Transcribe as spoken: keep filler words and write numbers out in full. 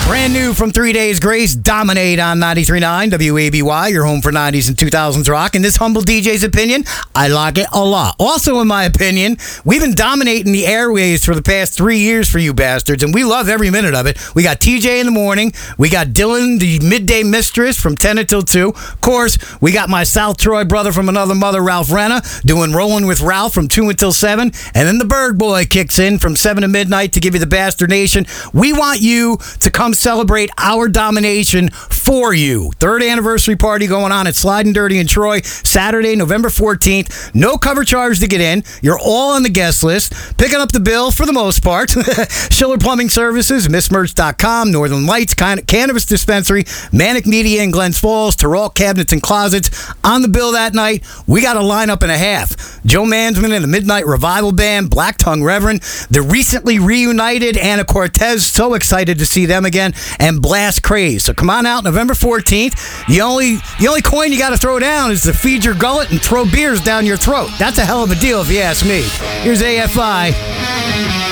Brand new from Three Days Grace, Dominate on ninety-three point nine W A B Y, your home for nineties and two thousands rock. In this humble D J's opinion, I like it a lot. Also, in my opinion, we've been dominating the airways for the past three years for you bastards, and we love every minute of it. We got T J in the morning. We got Dylan, the midday mistress, from ten until two. Of course, we got my South Troy brother from another mother, Ralph Renna, doing Rolling with Ralph from two until seven. And then the Berg Boy kicks in from seven to midnight to give you the Bastard Nation. We want you to come celebrate our domination for you. Third anniversary party going on at Sliding Dirty in Troy, Saturday, November fourteenth. No cover charge to get in. You're all on the guest list. Picking up the bill for the most part. Schiller Plumbing Services, miss merch dot com, Northern Lights, Cannabis Dispensary, Manic Media in Glens Falls, Terrell Cabinets and Closets. On the bill that night, we got a lineup and a half. Joe Mansman and the Midnight Revival Band, Black Tongue Reverend, the recently reunited Anna Cortez, so excited to see them again, and Blast Craze. So come on out November fourteenth. The only the only coin you got to throw down is to feed your gullet and throw beers down your throat. That's a hell of a deal if you ask me. Here's A F I.